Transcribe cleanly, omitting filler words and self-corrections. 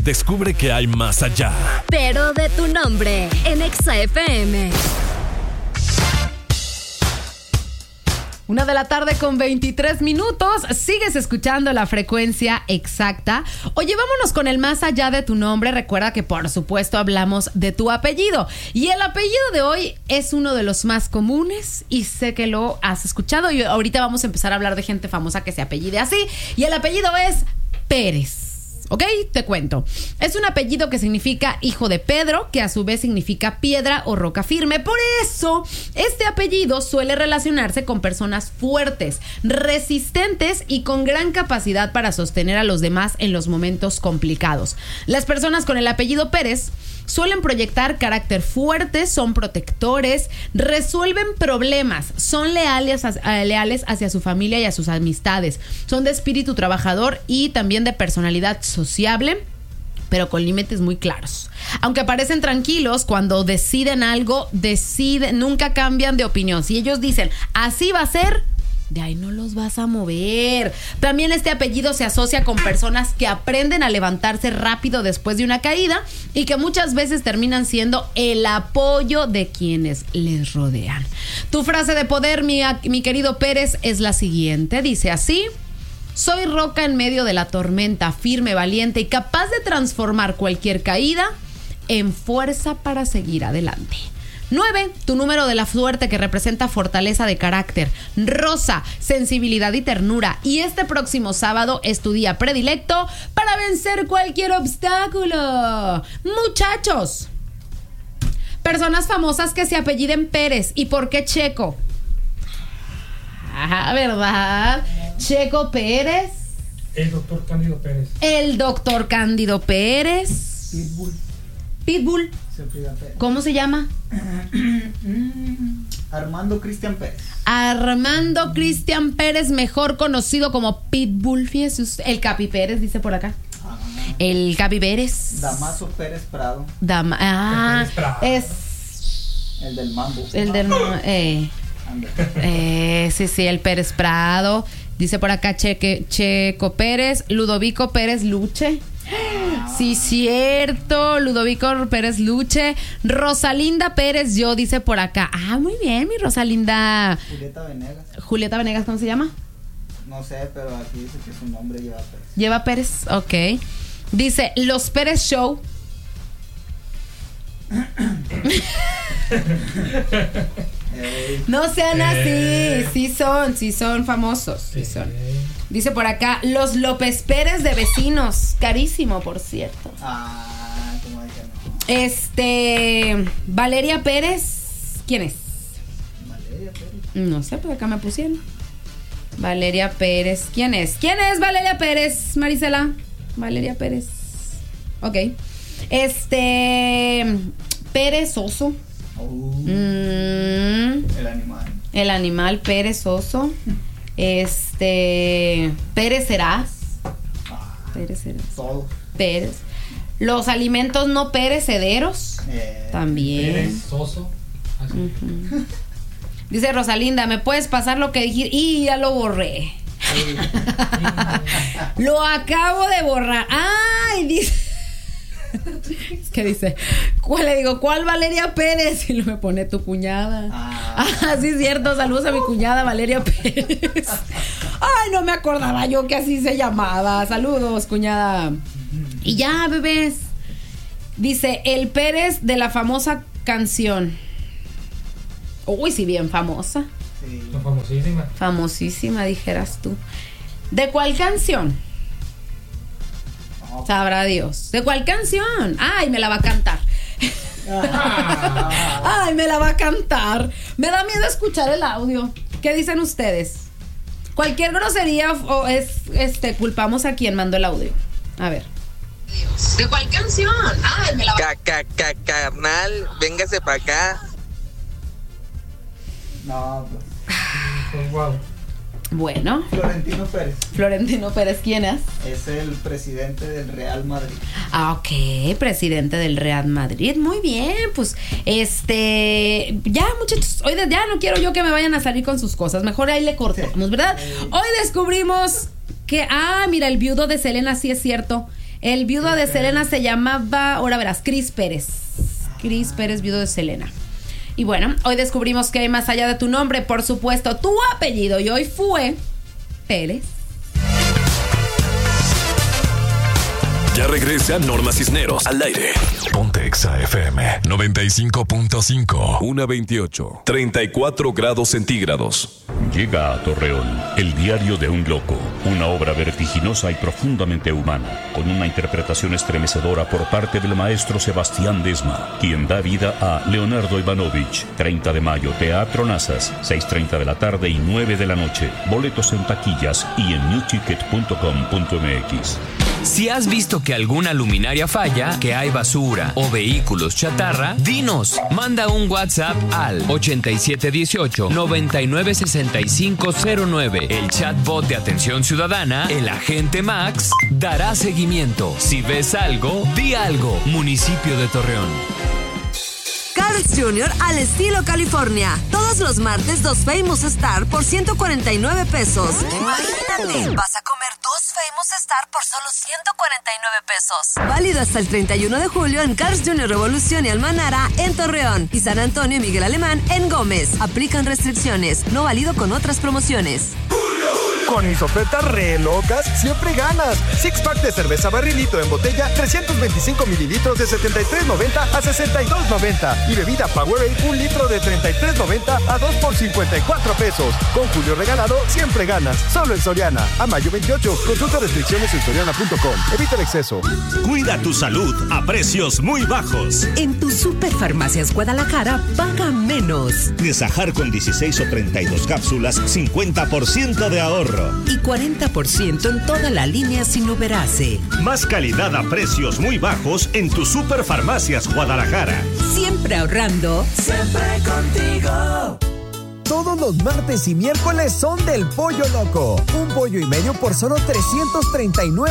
Descubre que hay más allá. Pero de tu nombre, en Exa FM. 1:23 p.m. Sigues escuchando la frecuencia exacta. Oye, vámonos con el más allá de tu nombre. Recuerda que por supuesto hablamos de tu apellido. Y el apellido de hoy es uno de los más comunes y sé que lo has escuchado. Y ahorita vamos a empezar a hablar de gente famosa que se apellide así. Y el apellido es Pérez. ¿Ok? Te cuento. Es un apellido que significa hijo de Pedro, que a su vez significa piedra o roca firme. Por eso, este apellido suele relacionarse con personas fuertes, resistentes y con gran capacidad para sostener a los demás en los momentos complicados. Las personas con el apellido Pérez suelen proyectar carácter fuerte, son protectores, resuelven problemas, son leales hacia su familia y a sus amistades, son de espíritu trabajador y también de personalidad sociable, pero con límites muy claros. Aunque parecen tranquilos, cuando deciden algo, nunca cambian de opinión. Si ellos dicen, así va a ser, de ahí no los vas a mover. También este apellido se asocia con personas que aprenden a levantarse rápido después de una caída y que muchas veces terminan siendo el apoyo de quienes les rodean. Tu frase de poder, mi querido Pérez, es la siguiente. Dice así: soy roca en medio de la tormenta, firme, valiente y capaz de transformar cualquier caída en fuerza para seguir adelante. 9, tu número de la suerte, que representa fortaleza de carácter. Rosa, sensibilidad y ternura. Y este próximo sábado es tu día predilecto para vencer cualquier obstáculo. Muchachos, personas famosas que se apelliden Pérez. ¿Y por qué Checo? Ajá, ¿verdad? Checo Pérez. El doctor Cándido Pérez. El doctor Cándido Pérez. Pitbull. ¿Cómo se llama? Armando Cristian Pérez. Armando Cristian Pérez, mejor conocido como Pitbull. Fíjese usted. El Capi Pérez, dice por acá. El Capi Pérez. Damaso Pérez Prado. Pérez Prado. Es el del Mambo. el del sí, el Pérez Prado. Dice por acá Checo Pérez, Ludovico Pérez Luche. Sí, cierto, Ludovico Pérez Luche. Rosalinda Pérez Yo, dice por acá. Ah, muy bien, mi Rosalinda. Julieta Venegas, ¿cómo se llama? No sé, pero aquí dice que su nombre lleva Pérez. Lleva Pérez, ok. Dice Los Pérez Show. No sean así. Sí son famosos. Sí son. Dice por acá Los López Pérez de Vecinos. Carísimo, por cierto. ¿Cómo es que no? Valeria Pérez. ¿Quién es? Valeria Pérez. No sé, por acá me pusieron. Valeria Pérez. ¿Quién es? ¿Quién es Valeria Pérez, Marisela? Valeria Pérez. Ok. Perezoso. El animal. El animal perezoso. Perecerás. Perecerás. Todo. Pérez. Los alimentos no perecederos. También. Perezoso. Uh-huh. Dice Rosalinda, ¿me puedes pasar lo que dijiste? Y ya lo borré. Lo acabo de borrar. Ay, dice. ¿Qué dice? ¿Cuál Valeria Pérez? Y lo me pone tu cuñada. Sí, es cierto. Saludos a mi cuñada Valeria Pérez. Ay, no me acordaba yo que así se llamaba. Saludos, cuñada. Y ya, bebés. Dice el Pérez de la famosa canción. Uy, sí, bien famosa. Sí. Famosísima. Famosísima, dijeras tú. ¿De cuál canción? Sabrá Dios. ¿De cuál canción? Ay, me la va a cantar. Ay, me la va a cantar. Me da miedo escuchar el audio. ¿Qué dicen ustedes? Cualquier grosería o culpamos a quien mandó el audio. A ver. ¿De cuál canción? Ay, me la va a Carnal, véngase para acá. No, Pues wow. Bueno. Florentino Pérez, ¿quién es? Es el presidente del Real Madrid. Ok, presidente del Real Madrid. Muy bien, pues ya, muchachos, hoy ya no quiero yo que me vayan a salir con sus cosas. Mejor ahí le cortamos, ¿verdad? Hoy descubrimos que, mira, el viudo de Selena, sí es cierto. El viudo de Selena se llamaba, ahora verás, Cris Pérez. Cris Pérez, viudo de Selena. Y bueno, hoy descubrimos que hay más allá de tu nombre, por supuesto, tu apellido. Y hoy fue Pérez. Ya regresa Norma Cisneros al aire. Ponte Exa FM 95.5. 1:28. 34 grados centígrados. Llega a Torreón, El diario de un loco, una obra vertiginosa y profundamente humana, con una interpretación estremecedora por parte del maestro Sebastián Desma, quien da vida a Leonardo Ivanovich. 30 de mayo, Teatro Nazas, 6:30 de la tarde y 9 de la noche. Boletos en taquillas y en newticket.com.mx. Si has visto que alguna luminaria falla, que hay basura o vehículos chatarra, dinos. Manda un WhatsApp al 8718-996509. El chatbot de atención ciudadana, el agente Max, dará seguimiento. Si ves algo, di algo. Municipio de Torreón. Carl's Jr. al estilo California. Todos los martes, 2 Famous Star por 149 pesos. Imagínate, vas a comer 2 Famous Star por solo 149 pesos. Válido hasta el 31 de julio en Carl's Jr. Revolución y Almanara en Torreón y San Antonio y Miguel Alemán en Gómez. Aplican restricciones. No válido con otras promociones. Con mis ofertas re locas, siempre ganas. Six-pack de cerveza barrilito en botella, 325 mililitros de 73.90 a 62.90. Y bebida Powerade, 1 litro de 33.90 a 2 por 54 pesos. Con Julio regalado, siempre ganas. Solo en Soriana. A mayo 28. Consulta restricciones en soriana.com. Evita el exceso. Cuida tu salud a precios muy bajos. En tu Superfarmacias Guadalajara, paga menos. Nesajar con 16 o 32 cápsulas, 50% de ahorro. Y 40% en toda la línea Sinoverase. Más calidad a precios muy bajos en tu Superfarmacias Guadalajara. Siempre ahorrando. Siempre contigo. Todos los martes y miércoles son del Pollo Loco. Un pollo y medio por solo 339